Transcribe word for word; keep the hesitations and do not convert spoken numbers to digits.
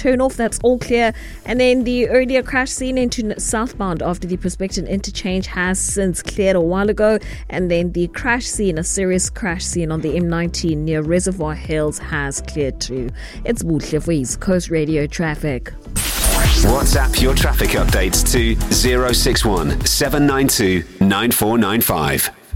turn off. That's all clear. And then the earlier crash seen into southbound after the Prospecton interchange has since cleared a while ago. And then the crash scene, a serious crash scene on the M nineteen near Reservoir Hills has cleared too. It's Buhle for East Coast Radio Traffic. WhatsApp your traffic updates to zero six one seven nine two nine four nine five.